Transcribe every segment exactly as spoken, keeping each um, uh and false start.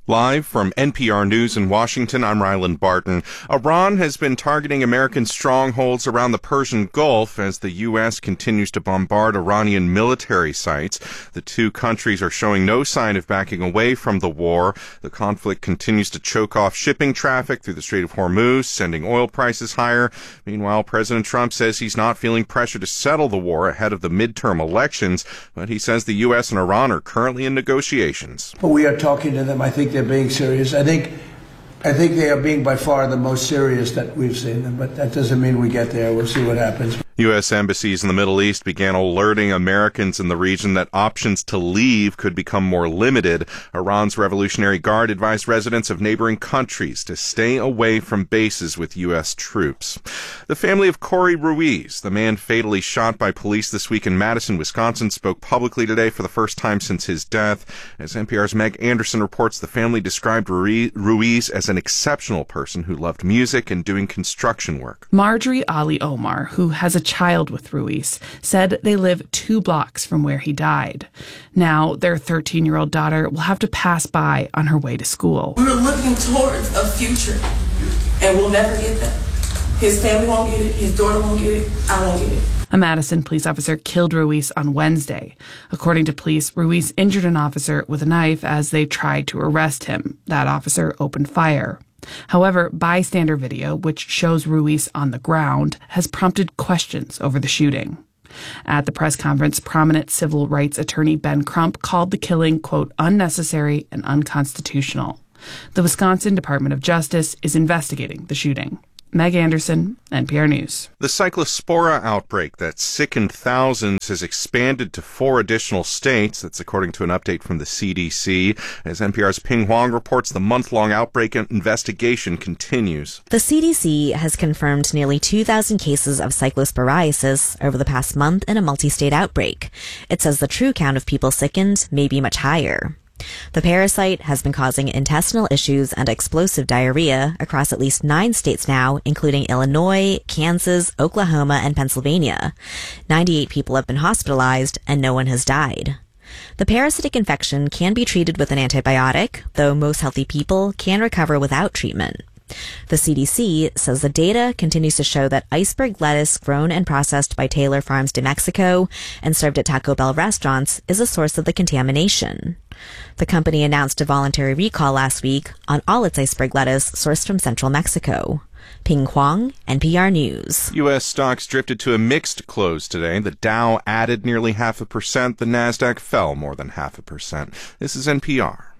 Live from N P R News in Washington, I'm Ryland Barton. Iran has been targeting American strongholds around the Persian Gulf as the U S continues to bombard Iranian military sites. The two countries are showing no sign of backing away from the war. The conflict continues to choke off shipping traffic through the Strait of Hormuz, sending oil prices higher. Meanwhile, President Trump says he's not feeling pressure to settle the war ahead of the midterm elections, but he says the U S and Iran are currently in negotiations. Well, we are talking to them. I think they're being serious. I think I think they are being by far the most serious that we've seen them, but that doesn't mean we get there. We'll see what happens. U S embassies in the Middle East began alerting Americans in the region that options to leave could become more limited. Iran's Revolutionary Guard advised residents of neighboring countries to stay away from bases with U S troops. The family of Corey Ruiz, the man fatally shot by police this week in Madison, Wisconsin, spoke publicly today for the first time since his death. As N P R's Meg Anderson reports, the family described Ruiz as an exceptional person who loved music and doing construction work. Marjorie Ali Omar, who has a child with Ruiz, said they live two blocks from where he died. Now, their thirteen-year-old daughter will have to pass by on her way to school. We're looking towards a future, and we'll never get that. His family won't get it, his daughter won't get it, I won't get it. A Madison police officer killed Ruiz on Wednesday. According to police, Ruiz injured an officer with a knife as they tried to arrest him. That officer opened fire. However, bystander video, which shows Ruiz on the ground, has prompted questions over the shooting. At the press conference, prominent civil rights attorney Ben Crump called the killing, quote, unnecessary and unconstitutional. The Wisconsin Department of Justice is investigating the shooting. Meg Anderson, N P R News. The Cyclospora outbreak that sickened thousands has expanded to four additional states. That's according to an update from the C D C. As N P R's Ping Huang reports, the month-long outbreak investigation continues. The C D C has confirmed nearly two thousand cases of cyclosporiasis over the past month in a multi-state outbreak. It says the true count of people sickened may be much higher. The parasite has been causing intestinal issues and explosive diarrhea across at least nine states now, including Illinois, Kansas, Oklahoma, and Pennsylvania. ninety-eight people have been hospitalized, and no one has died. The parasitic infection can be treated with an antibiotic, though most healthy people can recover without treatment. The C D C says the data continues to show that iceberg lettuce grown and processed by Taylor Farms de Mexico and served at Taco Bell restaurants is a source of the contamination. The company announced a voluntary recall last week on all its iceberg lettuce sourced from central Mexico. Ping Huang, N P R News. U S stocks drifted to a mixed close today. The Dow added nearly half a percent. The Nasdaq fell more than half a percent. This is N P R.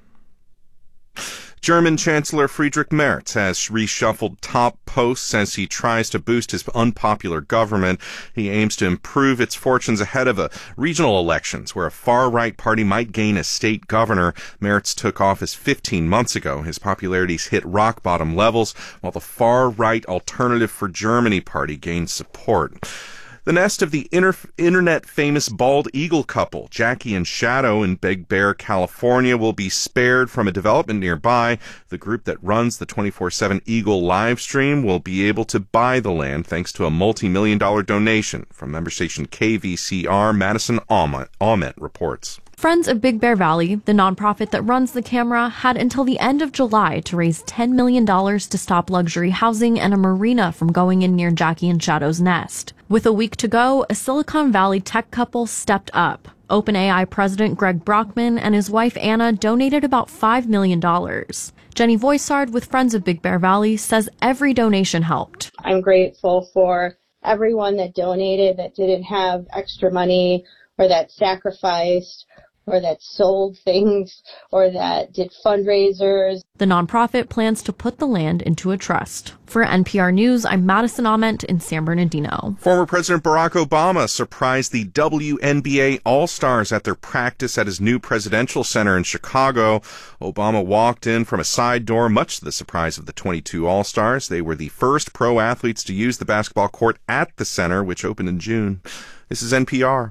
German Chancellor Friedrich Merz has reshuffled top posts as he tries to boost his unpopular government. He aims to improve its fortunes ahead of a regional elections where a far-right party might gain a state governor. Merz took office fifteen months ago. His popularity's hit rock-bottom levels, while the far-right Alternative for Germany party gained support. The nest of the inter- internet-famous bald eagle couple, Jackie and Shadow in Big Bear, California, will be spared from a development nearby. The group that runs the twenty-four seven Eagle live stream will be able to buy the land thanks to a multi-million dollar donation from member station K V C R. Madison Aument reports. Friends of Big Bear Valley, the nonprofit that runs the camera, had until the end of July to raise ten million dollars to stop luxury housing and a marina from going in near Jackie and Shadow's nest. With a week to go, a Silicon Valley tech couple stepped up. OpenAI president Greg Brockman and his wife Anna donated about five million dollars. Jenny Voisard with Friends of Big Bear Valley says every donation helped. I'm grateful for everyone that donated, that didn't have extra money or that sacrificed or that sold things, or that did fundraisers. The nonprofit plans to put the land into a trust. For N P R News, I'm Madison Aument in San Bernardino. Former President Barack Obama surprised the W N B A All-Stars at their practice at his new presidential center in Chicago. Obama walked in from a side door, much to the surprise of the twenty-two All-Stars. They were the first pro athletes to use the basketball court at the center, which opened in June. This is N P R.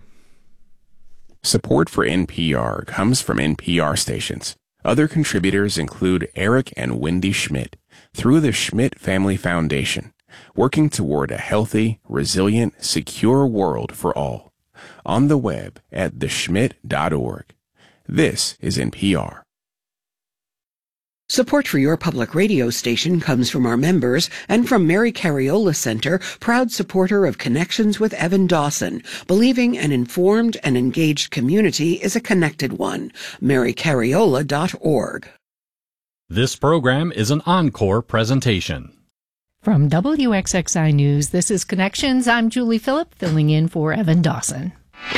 Support for N P R comes from N P R stations. Other contributors include Eric and Wendy Schmidt through the Schmidt Family Foundation, working toward a healthy, resilient, secure world for all. On the web at the schmidt dot org. This is N P R. Support for your public radio station comes from our members and from Mary Cariola Center, proud supporter of Connections with Evan Dawson, believing an informed and engaged community is a connected one. mary cariola dot org. This program is an encore presentation. From W X X I News, this is Connections. I'm Julie Phillip, filling in for Evan Dawson.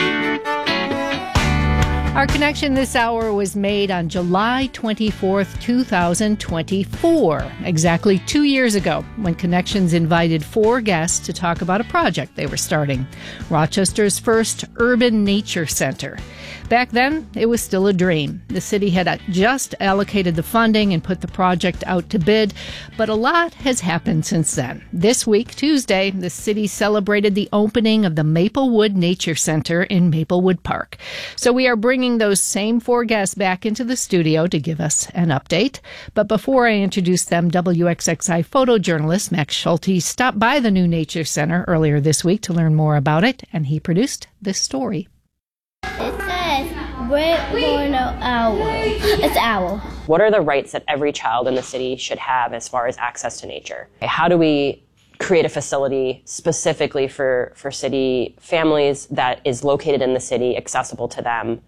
Our connection this hour was made on July twenty-fourth, two thousand twenty-four, exactly two years ago, when Connections invited four guests to talk about a project they were starting, Rochester's first urban nature center. Back then, it was still a dream. The city had just allocated the funding and put the project out to bid, but a lot has happened since then. This week, Tuesday, the city celebrated the opening of the Maplewood Nature Center in Maplewood Park. So we are bringing those same four guests back into the studio to give us an update. But before I introduce them, W X X I photojournalist Max Schulte stopped by the new Nature Center earlier this week to learn more about it, and he produced this story. It says, red born owl. It's owl. What are the rights that every child in the city should have as far as access to nature? How do we create a facility specifically for, for city families that is located in the city, accessible to them?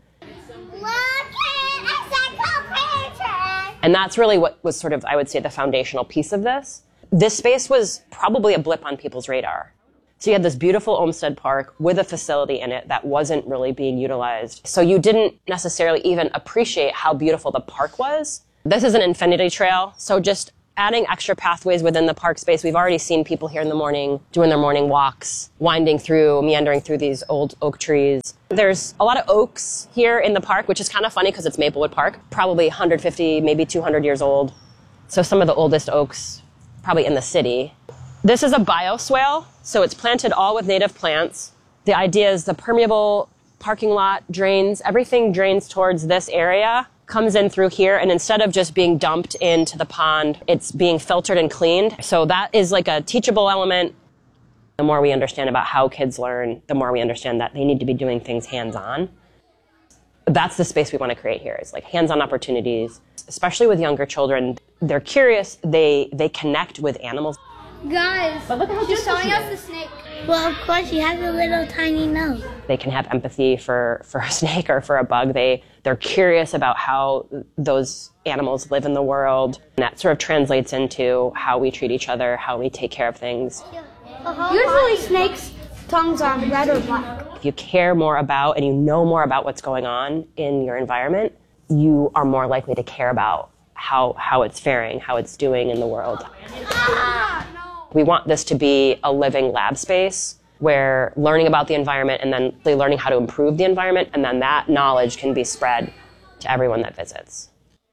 And that's really what was sort of, I would say, the foundational piece of this. This space was probably a blip on people's radar. So you had this beautiful Olmsted Park with a facility in it that wasn't really being utilized. So you didn't necessarily even appreciate how beautiful the park was. This is an infinity trail, so just adding extra pathways within the park space. We've already seen people here in the morning doing their morning walks, winding through, meandering through these old oak trees. There's a lot of oaks here in the park, which is kind of funny because it's Maplewood Park, probably one hundred fifty, maybe two hundred years old. So some of the oldest oaks probably in the city. This is a bioswale, so it's planted all with native plants. The idea is the permeable parking lot drains, everything drains towards this area, comes in through here, and instead of just being dumped into the pond, it's being filtered and cleaned. So that is like a teachable element. The more we understand about how kids learn, the more we understand that they need to be doing things hands-on. That's the space we want to create here, is like hands-on opportunities, especially with younger children. They're curious, they, they connect with animals. Guys, but look at how she's showing us the snake. Well, of course, she has a little tiny nose. They can have empathy for, for a snake or for a bug. They, they're curious about how those animals live in the world. And that sort of translates into how we treat each other, how we take care of things. Usually snakes' tongues are red or black. If you care more about and you know more about what's going on in your environment, you are more likely to care about how, how it's faring, how it's doing in the world. Ah, no. We want this to be a living lab space where learning about the environment and then learning how to improve the environment, and then that knowledge can be spread to everyone that visits.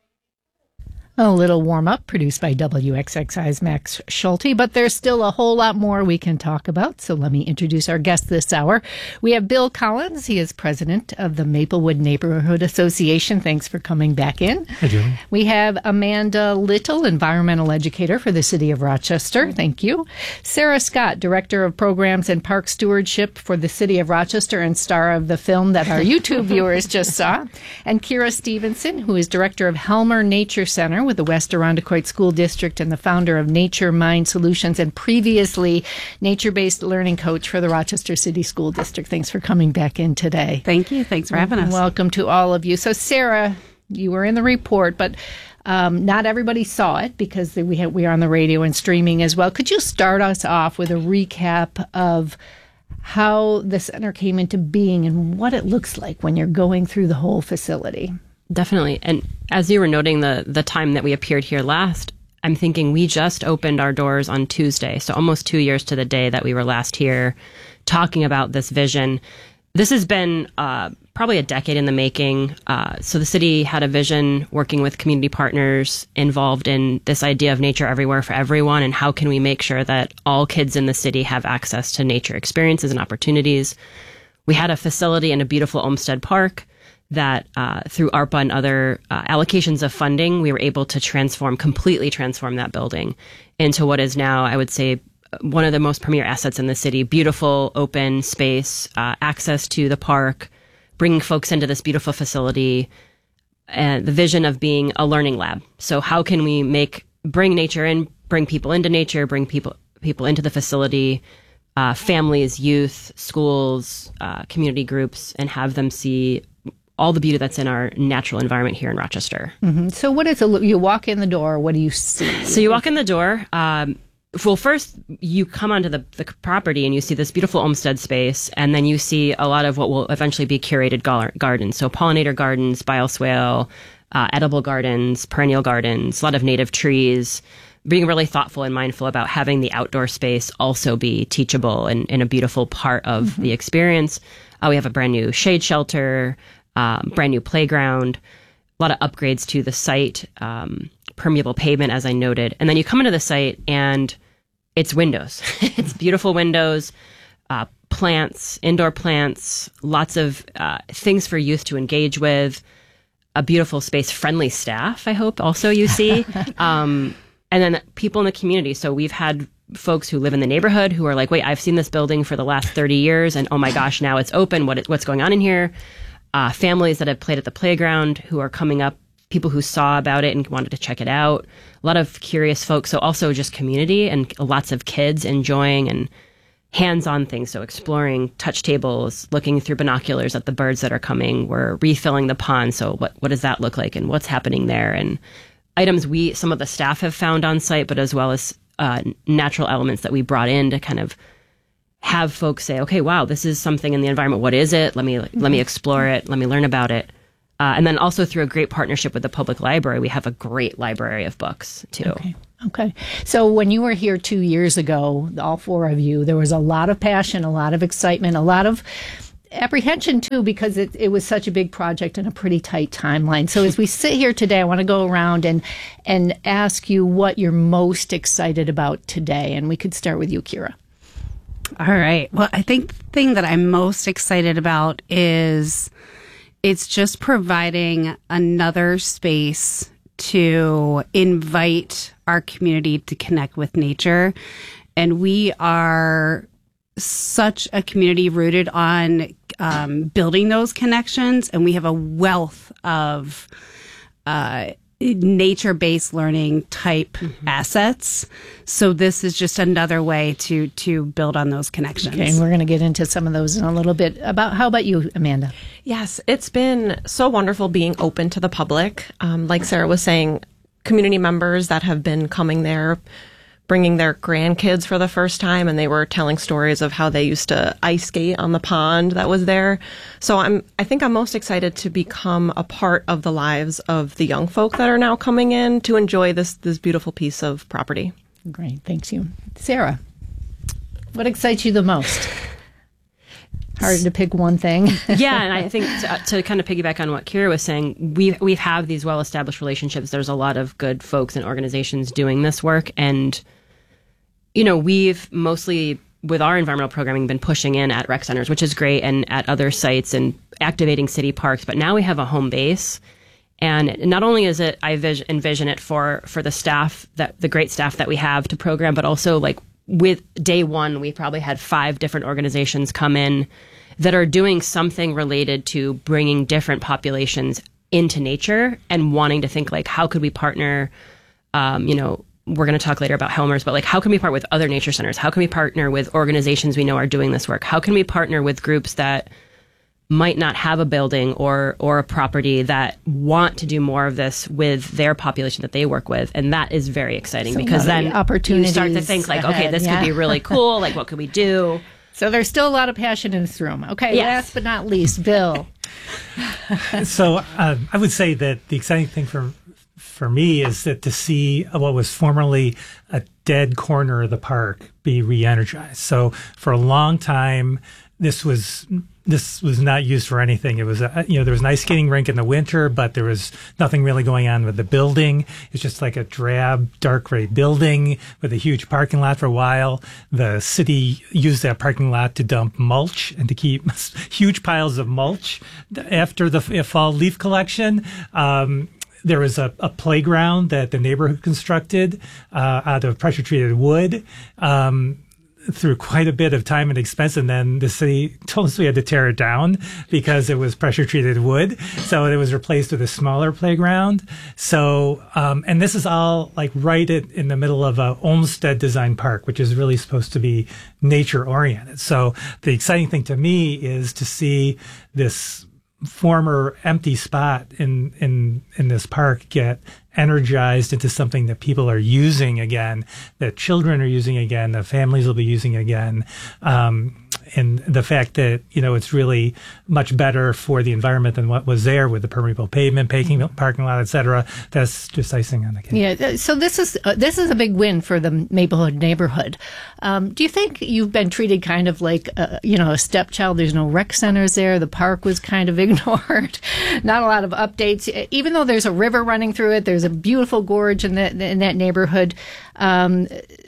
A little warm-up produced by W X X I's Max Schulte, but there's still a whole lot more we can talk about, so let me introduce our guest this hour. We have Bill Collins. He is president of the Maplewood Neighborhood Association. Thanks for coming back in. Hi, Julie. We have Amanda Little, environmental educator for the city of Rochester. Thank you. Sarah Scott, director of programs and park stewardship for the city of Rochester and star of the film that our YouTube viewers just saw. And Kira Stevenson, who is director of Helmer Nature Center with the West Irondequoit School District and the founder of Nature Mind Solutions, and previously nature-based learning coach for the Rochester City School District. Thanks for coming back in today. Thank you. Thanks for having us. Welcome to all of you. So, Sarah, you were in the report, but um, not everybody saw it because we have, we are on the radio and streaming as well. Could you start us off with a recap of how the center came into being and what it looks like when you're going through the whole facility? Definitely. And as you were noting the the time that we appeared here last, I'm thinking we just opened our doors on Tuesday. So almost two years to the day that we were last here talking about this vision. This has been uh, probably a decade in the making. Uh, so the city had a vision working with community partners involved in this idea of nature everywhere for everyone. And how can we make sure that all kids in the city have access to nature experiences and opportunities? We had a facility in a beautiful Olmsted Park that uh, through ARPA and other uh, allocations of funding, we were able to transform, completely transform that building into what is now, I would say, one of the most premier assets in the city. Beautiful, open space, uh, access to the park, bringing folks into this beautiful facility, and the vision of being a learning lab. So how can we make bring nature in, bring people into nature, bring people people into the facility, uh, families, youth, schools, uh, community groups, and have them see all the beauty that's in our natural environment here in Rochester. Mm-hmm. So what is it? You walk in the door, what do you see? So you walk in the door. Um, well, first you come onto the, the property and you see this beautiful Olmsted space, and then you see a lot of what will eventually be curated gar- gardens. So pollinator gardens, bioswale, uh, edible gardens, perennial gardens, a lot of native trees, being really thoughtful and mindful about having the outdoor space also be teachable and, and a beautiful part of mm-hmm. the experience. Uh, we have a brand new shade shelter, um, brand new playground, a lot of upgrades to the site, um, permeable pavement, as I noted. And then you come into the site and it's windows. It's beautiful windows, uh, plants, indoor plants, lots of uh, things for youth to engage with, a beautiful space, friendly staff, I hope also you see. um, and then people in the community. So we've had folks who live in the neighborhood who are like, wait, I've seen this building for the last thirty years and oh my gosh, now it's open. What what's going on in here? Uh, families that have played at the playground who are coming up, people who saw about it and wanted to check it out. A lot of curious folks. So also just community and lots of kids enjoying and hands-on things. So exploring touch tables, looking through binoculars at the birds that are coming. We're refilling the pond. So what, what does that look like and what's happening there? And items we, some of the staff have found on site, but as well as uh, natural elements that we brought in to kind of have folks say, okay, wow, this is something in the environment. What is it? Let me, mm-hmm. let me explore it. Let me learn about it. Uh, and then also through a great partnership with the public library, we have a great library of books too. Okay. Okay. So when you were here two years ago, all four of you, there was a lot of passion, a lot of excitement, a lot of apprehension too, because it, it was such a big project and a pretty tight timeline. So as we sit here today, I want to go around and and ask you what you're most excited about today. And we could start with you, Kira. All right. Well, I think the thing that I'm most excited about is it's just providing another space to invite our community to connect with nature. And we are such a community rooted on um, building those connections. And we have a wealth of uh, nature-based learning type mm-hmm. assets. So this is just another way to to build on those connections. Okay, and we're going to get into some of those in a little bit. About how about you, Amanda? Yes, it's been so wonderful being open to the public. Um, like Sarah was saying, community members that have been coming there, bringing their grandkids for the first time, and they were telling stories of how they used to ice skate on the pond that was there. So I'm, I think I'm most excited to become a part of the lives of the young folk that are now coming in to enjoy this this beautiful piece of property. Great, thanks you, Sarah. What excites you the most? Hard to pick one thing. Yeah, and I think to, to kind of piggyback on what Kira was saying, we we have these well-established relationships. There's a lot of good folks and organizations doing this work, and you know, we've mostly, with our environmental programming, been pushing in at rec centers, which is great, and at other sites and activating city parks. But now we have a home base. And not only is it, I vis- envision it for, for the staff, that the great staff that we have to program, but also like with day one, we probably had five different organizations come in that are doing something related to bringing different populations into nature and wanting to think like, how could we partner, um, you know, we're going to talk later about Helmers, but like, how can we partner with other nature centers? How can we partner with organizations we know are doing this work? How can we partner with groups that might not have a building or or a property that want to do more of this with their population that they work with? And that is very exciting so because then opportunities you start to think like, ahead, okay, this yeah. could be really cool. Like, what could we do? So there's still a lot of passion in this room. Okay, yes. Last but not least, Bill. So uh, I would say that the exciting thing for for me is that to see what was formerly a dead corner of the park be re-energized. So for a long time, this was this was not used for anything. It was, a, you know, there was an ice skating rink in the winter, but there was nothing really going on with the building. It's just like a drab, dark gray building with a huge parking lot for a while. The city used that parking lot to dump mulch and to keep huge piles of mulch after the fall leaf collection. Um, There was a, a playground that the neighborhood constructed uh, out of pressure-treated wood. Um, through quite a bit of time and expense, and then the city told us we had to tear it down because it was pressure treated wood. So it was replaced with a smaller playground. So, um, and this is all like right at, in the middle of a Olmsted design park, which is really supposed to be nature oriented. So the exciting thing to me is to see this former empty spot in, in, in this park get energized into something that people are using again, that children are using again, that families will be using again. Um, and the fact that, you know, it's really much better for the environment than what was there with the permeable pavement, parking, parking lot, et cetera. That's just icing on the cake. Yeah. So this is uh, this is a big win for the Maplewood neighborhood. Um, do you think you've been treated kind of like, uh, you know, a stepchild? There's no rec centers there. The park was kind of ignored. Not a lot of updates. Even though there's a river running through it, there's a beautiful gorge in that in that neighborhood. Um,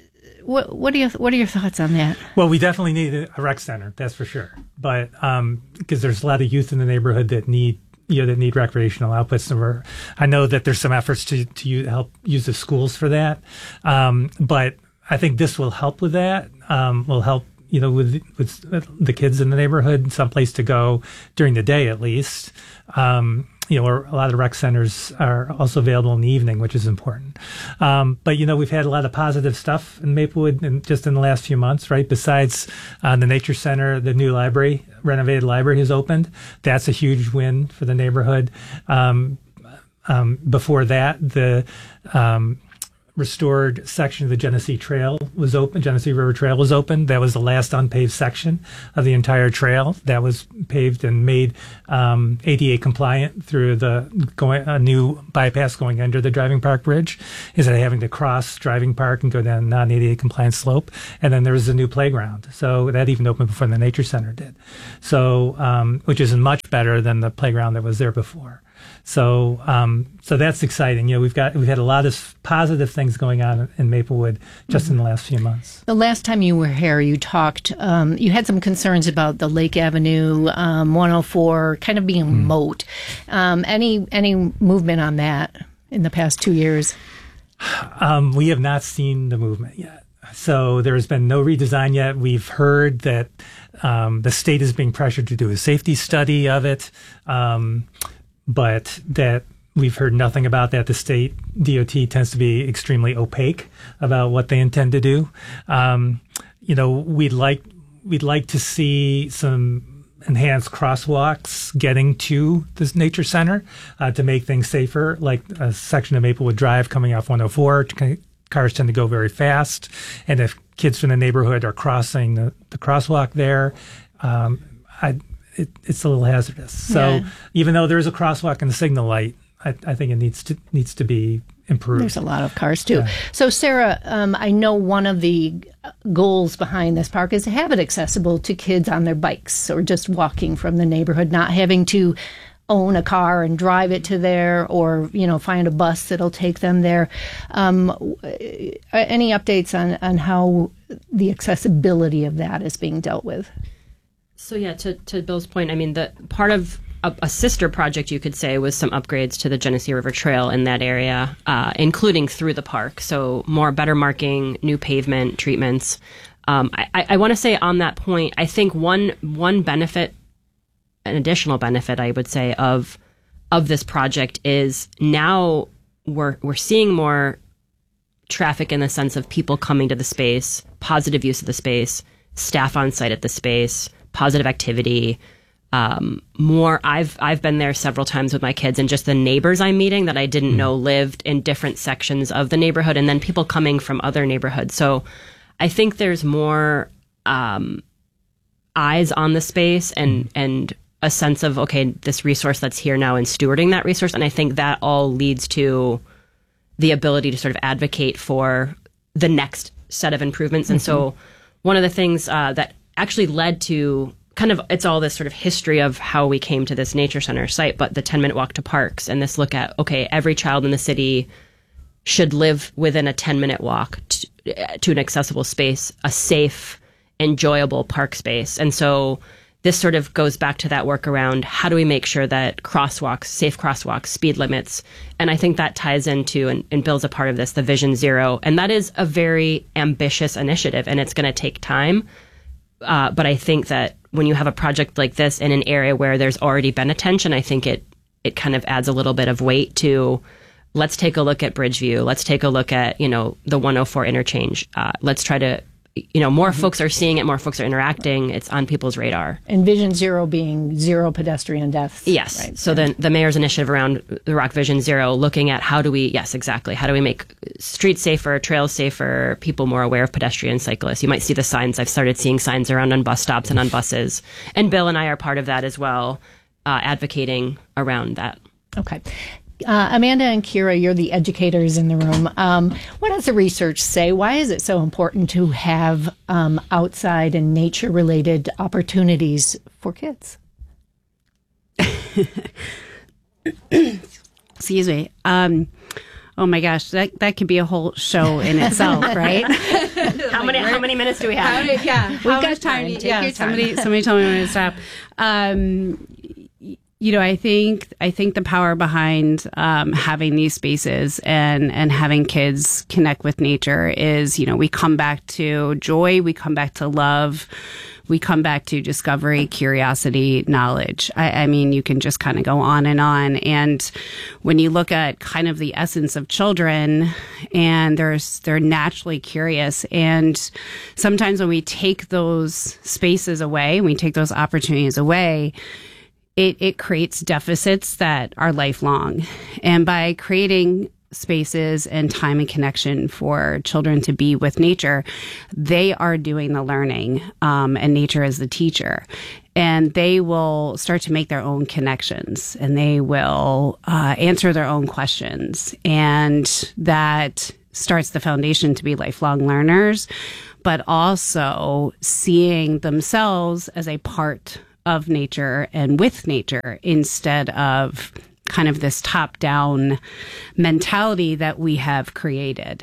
What what are your what are your thoughts on that? Well, we definitely need a rec center, that's for sure. But um, because there's a lot of youth in the neighborhood that need you know that need recreational outputs, and we're, I know that there's some efforts to to use, help use the schools for that. Um, but I think this will help with that. Um, will help you know with with the kids in the neighborhood, some place to go during the day at least. Um, You know, or a lot of rec centers are also available in the evening, which is important. Um, but, you know, we've had a lot of positive stuff in Maplewood in, just in the last few months, right? Besides uh, the Nature Center, the new library, renovated library has opened. That's a huge win for the neighborhood. Um, um, before that, the um, restored section of the Genesee Trail was open. Genesee River Trail was open. That was the last unpaved section of the entire trail. That was paved and made um, A D A compliant through the going, a new bypass going under the Driving Park Bridge, instead of having to cross Driving Park and go down non-A D A compliant slope. And then there was a new playground. So that even opened before the Nature Center did. So, um, which is much better than the playground that was there before. So, um, so that's exciting. You know, we've got we've had a lot of positive things going on in Maplewood just mm-hmm. in the last few months. The last time you were here, you talked. Um, you had some concerns about the Lake Avenue um, one oh four kind of being mm. moat. Um, any any movement on that in the past two years? Um, we have not seen the movement yet. So there has been no redesign yet. We've heard that um, the state is being pressured to do a safety study of it. Um, but that we've heard nothing about that. The state D O T tends to be extremely opaque about what they intend to do. Um, you know, we'd like we'd like to see some enhanced crosswalks getting to this nature center uh, to make things safer, like a section of Maplewood Drive coming off one oh four. Cars tend to go very fast, and if kids from the neighborhood are crossing the, the crosswalk there, um, I. It, it's a little hazardous. So yeah. even though there's a crosswalk and a signal light, I, I think it needs to needs to be improved. There's a lot of cars too. Yeah. So Sarah, um, I know one of the goals behind this park is to have it accessible to kids on their bikes or just walking from the neighborhood, not having to own a car and drive it to there, or you know find a bus that'll take them there. Um, any updates on on how the accessibility of that is being dealt with? So yeah, to, to Bill's point, I mean, the part of a, a sister project, you could say, was some upgrades to the Genesee River Trail in that area, uh, including through the park. So more better marking, new pavement treatments. Um, I, I want to say on that point, I think one one benefit, an additional benefit, I would say, of of this project is now we're we're seeing more traffic in the sense of people coming to the space, positive use of the space, staff on site at the space, positive activity, um, more. I've I've been there several times with my kids, and just the neighbors I'm meeting that I didn't know lived in different sections of the neighborhood, and then people coming from other neighborhoods. So I think there's more um, eyes on the space and and a sense of, okay, this resource that's here now and stewarding that resource. And I think that all leads to the ability to sort of advocate for the next set of improvements. And mm-hmm. so one of the things uh, that actually led to kind of, it's all this sort of history of how we came to this nature center site, but the ten minute walk to parks and this look at, okay, every child in the city should live within a ten minute walk to, to an accessible space, a safe, enjoyable park space. And so this sort of goes back to that work around how do we make sure that crosswalks, safe crosswalks, speed limits, and I think that ties into and, and builds a part of this, the Vision Zero. And that is a very ambitious initiative, and it's going to take time. Uh, but I think that when you have a project like this in an area where there's already been attention, I think it it kind of adds a little bit of weight to, let's take a look at Bridgeview. Let's take a look at, you know, the one oh four interchange. Uh, let's try to, you know, more mm-hmm. folks are seeing it, more folks are interacting. It's on people's radar. And Vision Zero being zero pedestrian deaths. Yes. Right? So yeah. then the mayor's initiative around the Rock Vision Zero, looking at how do we, yes, exactly. How do we make streets safer, trails safer, people more aware of pedestrians, cyclists? You might see the signs. I've started seeing signs around on bus stops and on buses. And Bill and I are part of that as well, uh, advocating around that. Okay. Uh, Amanda and Kira, you're the educators in the room. Um, what does the research say? Why is it so important to have um, outside and nature-related opportunities for kids? Excuse me. Um, oh my gosh, that that could be a whole show in itself, right? how many how many minutes do we have? How, yeah, we've got time. time. Yeah, your time. somebody somebody told me when to stop. Um, You know, I think I think the power behind um, having these spaces and and having kids connect with nature is, you know, we come back to joy, we come back to love, we come back to discovery, curiosity, knowledge. I, I mean, you can just kind of go on and on. And when you look at kind of the essence of children, and there's they're naturally curious, and sometimes when we take those spaces away, we take those opportunities away, It, it creates deficits that are lifelong. And by creating spaces and time and connection for children to be with nature, they are doing the learning, um, and nature is the teacher. And they will start to make their own connections, and they will uh, answer their own questions. And that starts the foundation to be lifelong learners, but also seeing themselves as a part of nature and with nature, instead of kind of this top-down mentality that we have created.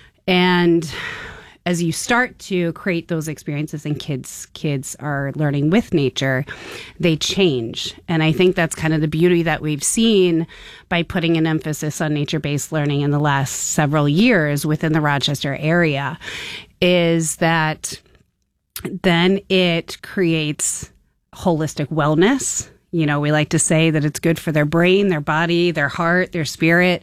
And as you start to create those experiences and kids kids are learning with nature, they change. And I think that's kind of the beauty that we've seen by putting an emphasis on nature-based learning in the last several years within the Rochester area, is that then it creates holistic wellness. You know, we like to say that it's good for their brain, their body, their heart, their spirit.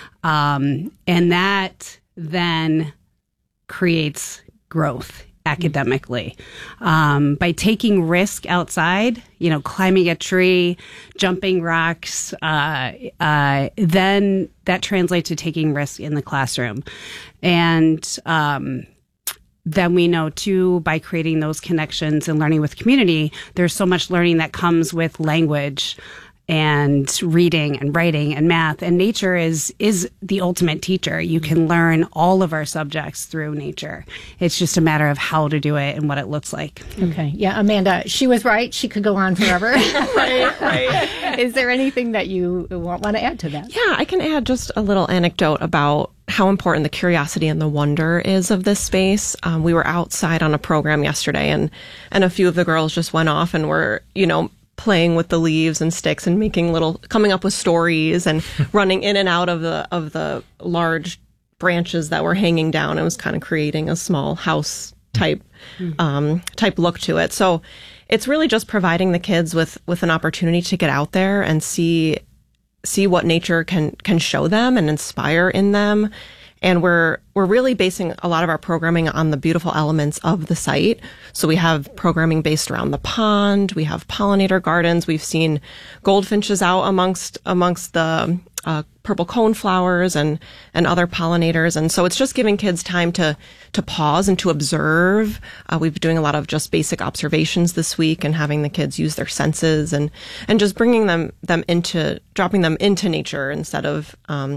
Um, and that then creates growth academically. Um, by taking risk outside, you know, climbing a tree, jumping rocks, uh, uh, then that translates to taking risk in the classroom. And, um, then we know, too, by creating those connections and learning with community, there's so much learning that comes with language and reading and writing and math. And nature is is the ultimate teacher. You can learn all of our subjects through nature. It's just a matter of how to do it and what it looks like. Okay. Yeah, Amanda, she was right. She could go on forever. right, right. Is there anything that you want, want to add to that? Yeah, I can add just a little anecdote about how important the curiosity and the wonder is of this space. Um, we were outside on a program yesterday, and, and a few of the girls just went off and were, you know, playing with the leaves and sticks and making little, coming up with stories and running in and out of the of the large branches that were hanging down. It was kind of creating a small house type mm-hmm. um, type look to it. So it's really just providing the kids with with an opportunity to get out there and see see what nature can can show them and inspire in them. And we're we're really basing a lot of our programming on the beautiful elements of the site. So we have programming based around the pond. We have pollinator gardens. We've seen goldfinches out amongst amongst the uh, purple coneflowers and and other pollinators. And so it's just giving kids time to to pause and to observe. Uh, we've been doing a lot of just basic observations this week and having the kids use their senses and and just bringing them them into dropping them into nature instead of um,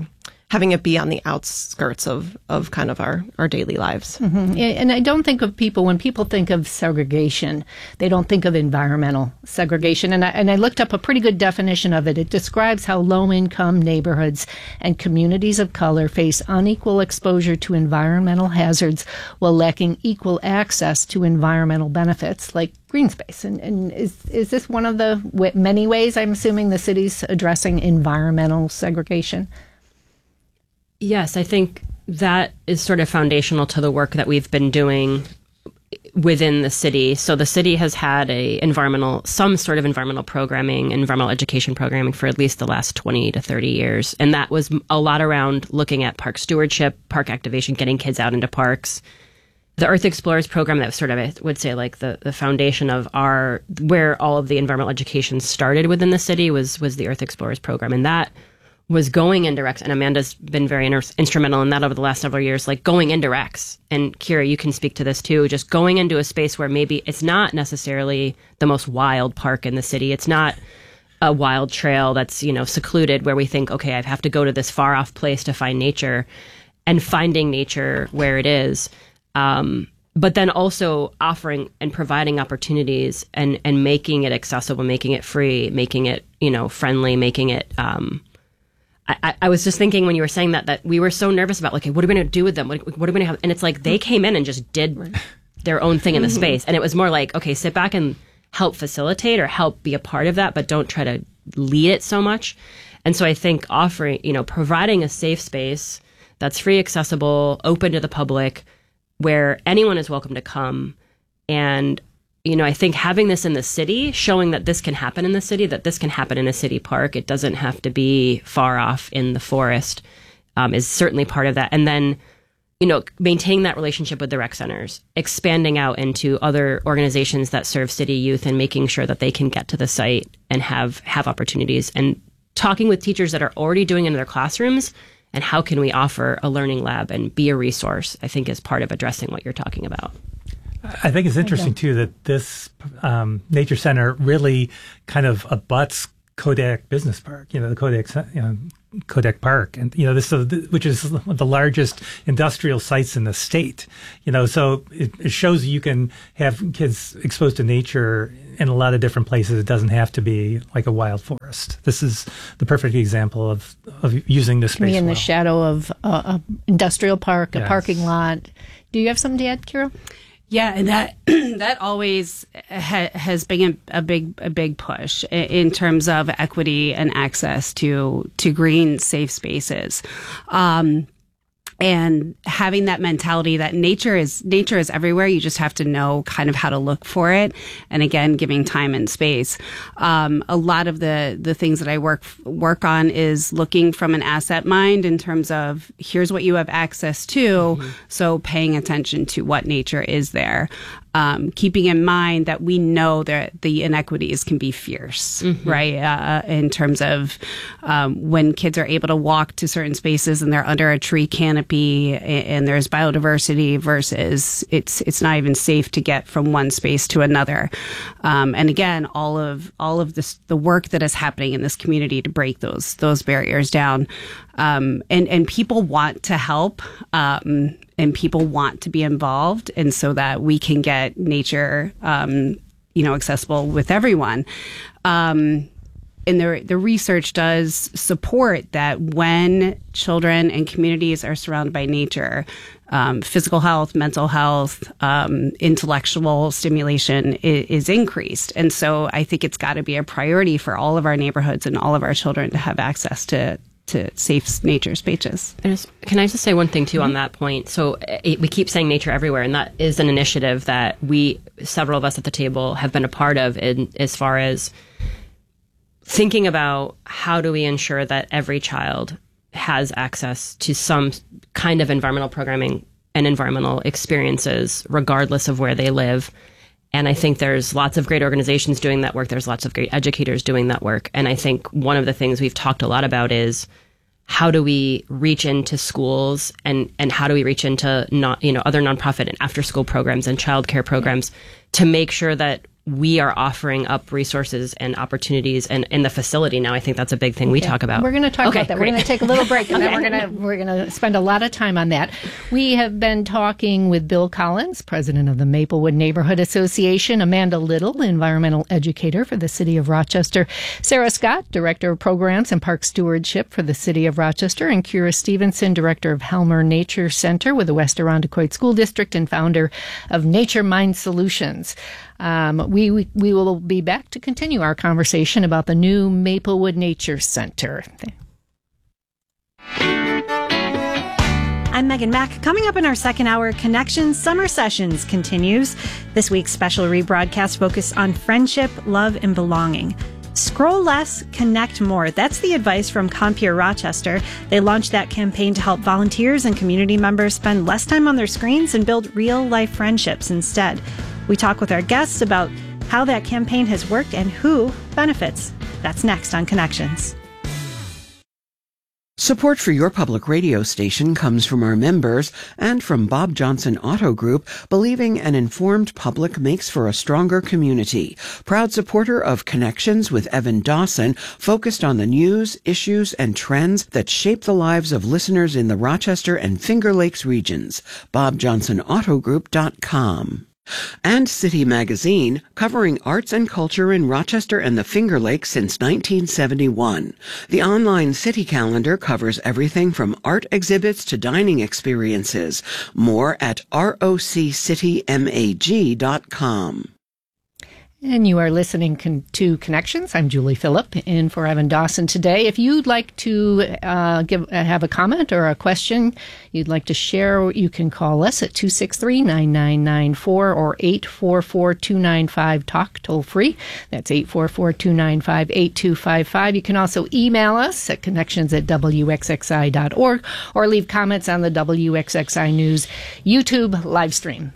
having it be on the outskirts of, of kind of our, our daily lives. Mm-hmm. And I don't think of people, when people think of segregation, they don't think of environmental segregation. And I, and I looked up a pretty good definition of it. It describes how low-income neighborhoods and communities of color face unequal exposure to environmental hazards while lacking equal access to environmental benefits like green space. And, and is, is this one of the w- many ways, I'm assuming, the city's addressing environmental segregation? Yes, I think that is sort of foundational to the work that we've been doing within the city. So the city has had a environmental, some sort of environmental programming, environmental education programming for at least the last twenty to thirty years. And that was a lot around looking at park stewardship, park activation, getting kids out into parks. The Earth Explorers program, that was sort of, I would say, like the, the foundation of our, where all of the environmental education started within the city was, was the Earth Explorers program. And that was going into Rex, and Amanda's been very inter- instrumental in that over the last several years, like going into Rex. And Kira, you can speak to this too, just going into a space where maybe it's not necessarily the most wild park in the city. It's not a wild trail that's, you know, secluded where we think, okay, I have to go to this far off place to find nature, and finding nature where it is. Um, but then also offering and providing opportunities and, and making it accessible, making it free, making it, you know, friendly, making it, um, I, I was just thinking when you were saying that, that we were so nervous about, like, okay, what are we going to do with them? What, what are we going to have? And it's like they came in and just did their own thing in the space. And it was more like, okay, sit back and help facilitate or help be a part of that, but don't try to lead it so much. And so I think offering, you know, providing a safe space that's free, accessible, open to the public, where anyone is welcome to come. And you know, I think having this in the city, showing that this can happen in the city, that this can happen in a city park, it doesn't have to be far off in the forest, um, is certainly part of that. And then, you know, maintaining that relationship with the rec centers, expanding out into other organizations that serve city youth and making sure that they can get to the site and have, have opportunities, and talking with teachers that are already doing it in their classrooms, and how can we offer a learning lab and be a resource, I think is part of addressing what you're talking about. I think it's interesting, too, that this um, nature center really kind of abuts Kodak Business Park, you know, the Kodak, you know, Kodak Park, and, you know, this, uh, which is one of the largest industrial sites in the state, you know, so it, it shows you can have kids exposed to nature in a lot of different places. It doesn't have to be like a wild forest. This is the perfect example of, of using this space in well. the shadow of uh, a industrial park, a Yes. parking lot. Do you have something to add, Kira? Yeah, and that that always ha- has been a, a big a big push in, in terms of equity and access to to green, safe spaces. Um, and having that mentality that nature is nature is everywhere. You just have to know kind of how to look for it. And again, giving time and space. Um, a lot of the the things that I work work on is looking from an asset mind in terms of here's what you have access to. Mm-hmm. So paying attention to what nature is there. Um, keeping in mind that we know that the inequities can be fierce, mm-hmm. right? Uh, in terms of um, when kids are able to walk to certain spaces and they're under a tree canopy and, and there's biodiversity versus it's it's not even safe to get from one space to another. Um, and again, all of all of this the work that is happening in this community to break those those barriers down, um, and and people want to help. Um, And people want to be involved, and so that we can get nature, um, you know, accessible with everyone. Um, and the the research does support that when children and communities are surrounded by nature, um, physical health, mental health, um, intellectual stimulation is, is increased. And so I think it's got to be a priority for all of our neighborhoods and all of our children to have access to. to safe nature spaces. Can I just say one thing, too, on that point? So it, we keep saying nature everywhere, and that is an initiative that we, several of us at the table, have been a part of in, as far as thinking about how do we ensure that every child has access to some kind of environmental programming and environmental experiences, regardless of where they live. And I think there's lots of great organizations doing that work. There's lots of great educators doing that work. And I think one of the things we've talked a lot about is how do we reach into schools and, and how do we reach into not, you know, other nonprofit and after school programs and childcare programs to make sure that we are offering up resources and opportunities and in the facility now. I think that's a big thing we Okay. talk about. We're going to talk Okay, about that. great. We're going to take a little break, and then Okay. we're going to we're going to spend a lot of time on that. We have been talking with Bill Collins, president of the Maplewood Neighborhood Association, Amanda Little, environmental educator for the City of Rochester, Sarah Scott, director of programs and park stewardship for the City of Rochester, and Kira Stevenson, director of Helmer Nature Center with the West Irondequoit School District and founder of Nature Mind Solutions. Um, we, we we will be back to continue our conversation about the new Maplewood Nature Center. I'm Megan Mack. Coming up in our second hour, Connections Summer Sessions continues. This week's special rebroadcast focused on friendship, love, and belonging. Scroll less, connect more. That's the advice from Compeer Rochester. They launched that campaign to help volunteers and community members spend less time on their screens and build real-life friendships instead. We talk with our guests about how that campaign has worked and who benefits. That's next on Connections. Support for your public radio station comes from our members and from Bob Johnson Auto Group, believing an informed public makes for a stronger community. Proud supporter of Connections with Evan Dawson, focused on the news, issues, and trends that shape the lives of listeners in the Rochester and Finger Lakes regions. bob johnson auto group dot com. And City Magazine, covering arts and culture in Rochester and the Finger Lakes since nineteen seventy-one. The online city calendar covers everything from art exhibits to dining experiences. More at roc city mag dot com. And you are listening con- to Connections. I'm Julie Phillip, in for Evan Dawson today. If you'd like to uh, give uh, have a comment or a question you'd like to share, you can call us at two six three, nine nine nine four or eight four four, two nine five, talk, toll free. That's eight four four, two nine five, eight two five five. You can also email us at connections at w x x i dot org or leave comments on the W X X I News YouTube live stream.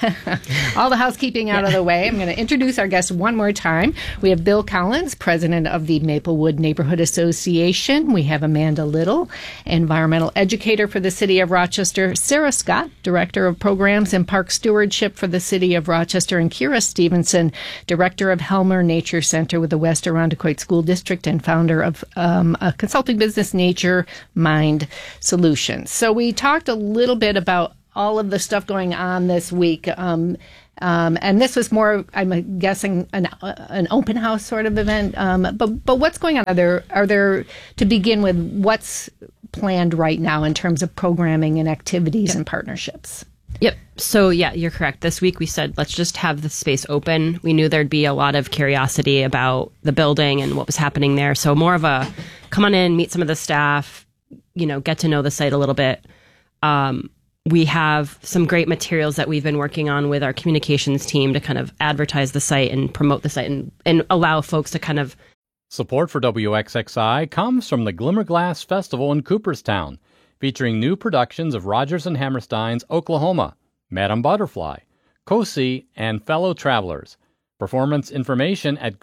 All the housekeeping out of the way. I'm going to introduce our guest one more time. We have Bill Collins, president of the Maplewood Neighborhood Association. We have Amanda Little, environmental educator for the City of Rochester. Sarah Scott, director of programs and park stewardship for the City of Rochester. And Kira Stevenson, director of Helmer Nature Center with the West Irondequoit School District and founder of um, a consulting business, Nature Mind Solutions. So we talked a little bit about all of the stuff going on this week. Um, Um, and this was more, I'm guessing, an uh, an open house sort of event. Um, but but what's going on? Are there are there to begin with? What's planned right now in terms of programming and activities Yep. and partnerships? Yep. So yeah, you're correct. This week we said let's just have the space open. We knew there'd be a lot of curiosity about the building and what was happening there. So more of a come on in, meet some of the staff, you know, get to know the site a little bit. Um, We have some great materials that we've been working on with our communications team to kind of advertise the site and promote the site and, and allow folks to kind of... Support for W X X I comes from the Glimmerglass Festival in Cooperstown, featuring new productions of Rodgers and Hammerstein's Oklahoma, Madame Butterfly, Cosi, and Fellow Travelers. Performance information at